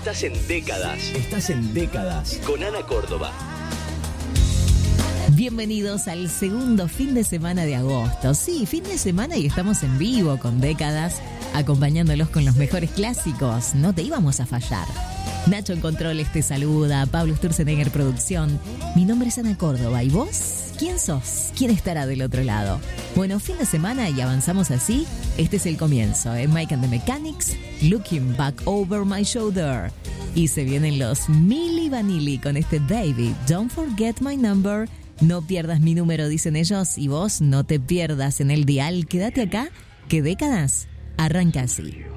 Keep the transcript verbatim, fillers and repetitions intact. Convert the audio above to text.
Estás en Décadas. Estás en Décadas. Con Ana Córdoba. Bienvenidos al segundo fin de semana de agosto. Sí, fin de semana y estamos en vivo con Décadas, acompañándolos con los mejores clásicos. No te íbamos a fallar. Nacho en Controles te saluda, Pablo Sturzenegger Producción. Mi nombre es Ana Córdoba. ¿Y vos? ¿Quién sos? ¿Quién estará del otro lado? Bueno, fin de semana y avanzamos así. Este es el comienzo, ¿eh? Mike and the Mechanics, Looking Back Over My Shoulder. Y se vienen los Milli Vanilli con este Baby, Don't Forget My Number. No pierdas mi número, dicen ellos, y vos no te pierdas en el dial. Quédate acá, que Décadas arranca así.